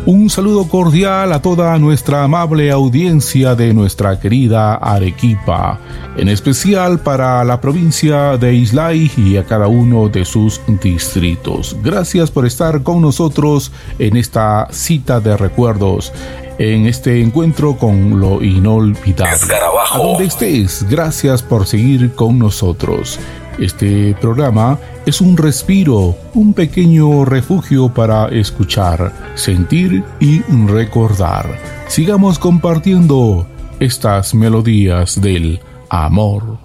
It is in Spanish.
Un saludo cordial a toda nuestra amable audiencia de nuestra querida Arequipa, en especial para la provincia de Islay y a cada uno de sus distritos. Gracias por estar con nosotros en esta cita de recuerdos, en este encuentro con lo inolvidable. Escarabajo. A donde estés, gracias por seguir con nosotros. Este programa es un respiro, un pequeño refugio para escuchar, sentir y recordar. Sigamos compartiendo estas melodías del amor.